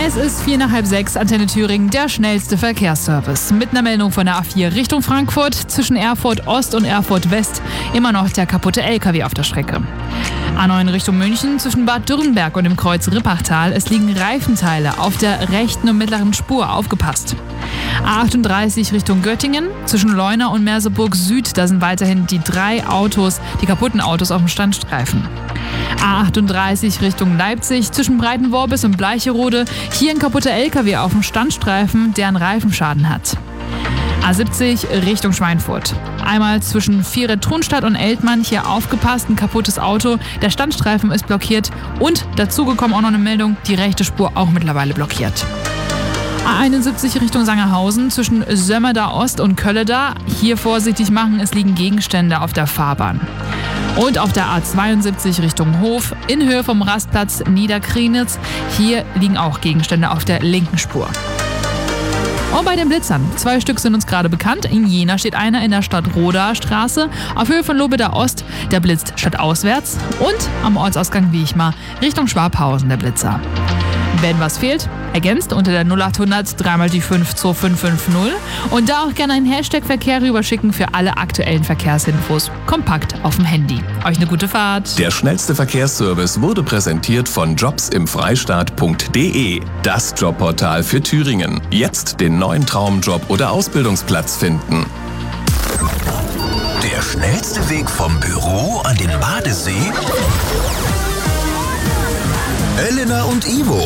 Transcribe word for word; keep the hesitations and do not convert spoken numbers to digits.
Es ist vier nach halb sechs, Antenne Thüringen, der schnellste Verkehrsservice. Mit einer Meldung von der A vier Richtung Frankfurt, zwischen Erfurt Ost und Erfurt West immer noch der kaputte L K W auf der Strecke. A neun Richtung München, zwischen Bad Dürrenberg und dem Kreuz Rippachtal, es liegen Reifenteile auf der rechten und mittleren Spur, aufgepasst. A achtunddreißig Richtung Göttingen, zwischen Leuna und Merseburg Süd, da sind weiterhin die drei Autos, die kaputten Autos auf dem Standstreifen. A achtunddreißig Richtung Leipzig, zwischen Breitenworbis und Bleicherode, hier ein kaputter L K W auf dem Standstreifen, der einen Reifenschaden hat. A siebzig Richtung Schweinfurt. Einmal zwischen Vieret-Thunstadt und Eltmann, hier aufgepasst, ein kaputtes Auto, der Standstreifen ist blockiert und dazugekommen auch noch eine Meldung, die rechte Spur auch mittlerweile blockiert. A einundsiebzig Richtung Sangerhausen, zwischen Sömmerda Ost und Kölleda, hier vorsichtig machen, es liegen Gegenstände auf der Fahrbahn. Und auf der A zweiundsiebzig Richtung Hof, in Höhe vom Rastplatz Niederkrienitz, hier liegen auch Gegenstände auf der linken Spur. Und bei den Blitzern, zwei Stück sind uns gerade bekannt. In Jena steht einer in der Stadtrodaer Straße, auf Höhe von Lobeda Ost, der blitzt stadtauswärts. Und am Ortsausgang Wiechmar, Richtung Schwabhausen der Blitzer. Wenn was fehlt, ergänzt unter der null achthundert drei mal die fünf zwei fünf fünf null und da auch gerne einen Hashtag Verkehr rüberschicken für alle aktuellen Verkehrsinfos. Kompakt auf dem Handy. Euch eine gute Fahrt. Der schnellste Verkehrsservice wurde präsentiert von jobsimfreistaat punkt de, das Jobportal für Thüringen. Jetzt den neuen Traumjob oder Ausbildungsplatz finden. Der schnellste Weg vom Büro an den Badesee? Elena und Ivo.